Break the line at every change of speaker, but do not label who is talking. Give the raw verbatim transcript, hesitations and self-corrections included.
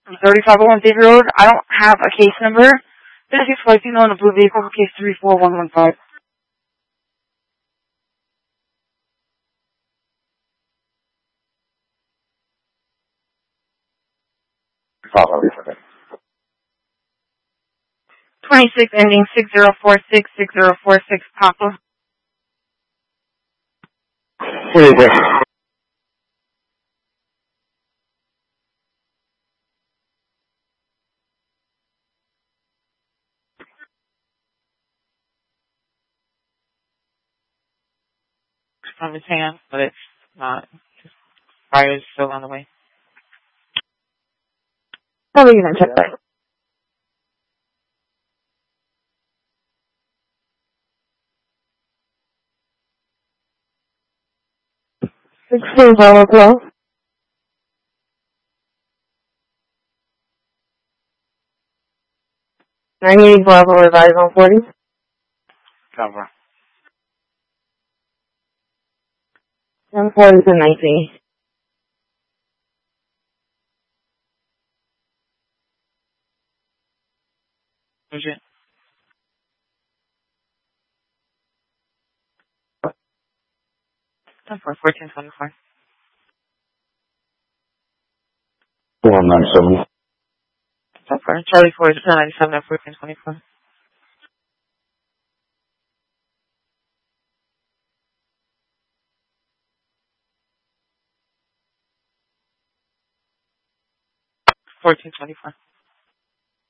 thirty-five oh one Davie Road. I don't have a case number. This is for female in a blue vehicle for case three four one one five. twenty-six ending six zero four six, six zero four six Papa.
What is it?
From his hand, but it's not. Fire is still on the way.
Probably gonna check that. Sixteen Bravo twelve. Ninety-eight Bravo revise on forty.
Cover.
Ten forty to nineteen.
Agent. ten four, fourteen twenty-four.
four nine seven.
ten four, Charlie four, ten ninety-seven at fourteen twenty-four. fourteen twenty-four.